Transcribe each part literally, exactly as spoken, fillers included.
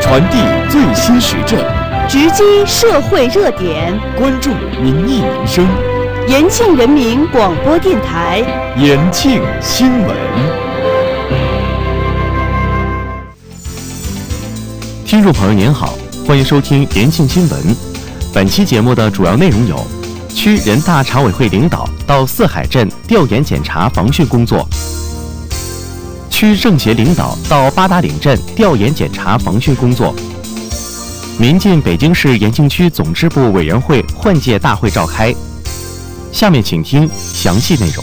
传递最新时政， 直击社会热点， 关注民意民生。 延庆人民广播电台， 延庆新闻。 听众朋友您好，欢迎收听延庆新闻。本期节目的主要内容有：区人大常委会领导到四海镇调研检查防汛工作；区政协领导到八达岭镇调研检查防汛工作；民进北京市延庆区总支部委员会换届大会召开。下面请听详细内容。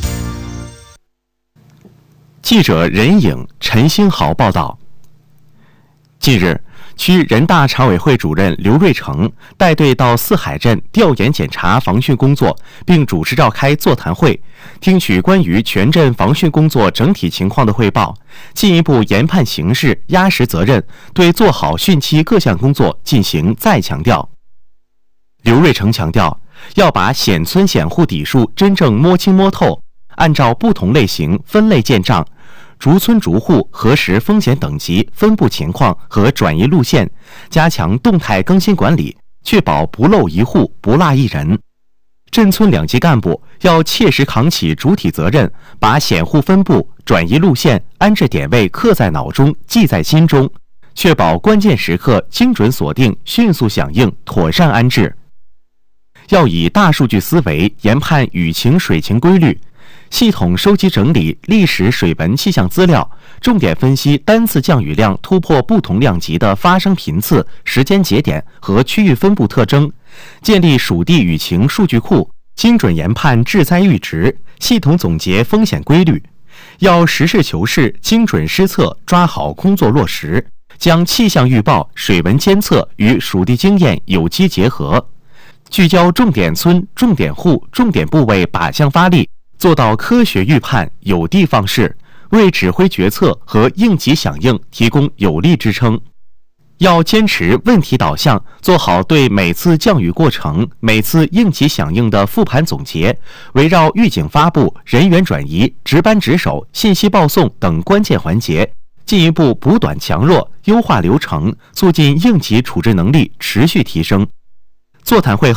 记者任颖、陈星豪报道。近日，区人大常委会主任刘瑞成带队到四海镇调研检查防汛工作，并主持召开座谈会，听取关于全镇防汛工作整体情况的汇报，进一步研判形势，压实责任，对做好汛期各项工作进行再强调。刘瑞成强调，要把险村险户底数真正摸清摸透，按照不同类型分类建账，逐村逐户核实风险等级分布情况和转移路线，加强动态更新管理，确保不漏一户不落一人。镇村两级干部要切实扛起主体责任，把险户分布、转移路线、安置点位刻在脑中，记在心中，确保关键时刻精准锁定、迅速响应、妥善安置。要以大数据思维研判雨情水情规律，系统收集整理历史水文气象资料，重点分析单次降雨量突破不同量级的发生频次、时间节点和区域分布特征，建立属地雨情数据库，精准研判致灾阈值，系统总结风险规律。要实事求是、精准施策，抓好工作落实，将气象预报、水文监测与属地经验有机结合，聚焦重点村、重点户、重点部位靶向发力，做到科学预判、有的放矢，为指挥决策和应急响应提供有力支撑。要坚持问题导向，做好对每次降雨过程、每次应急响应的复盘总结，围绕预警发布、人员转移、值班值守、信息报送等关键环节，进一步补短强弱，优化流程，促进应急处置能力持续提升。座谈会后，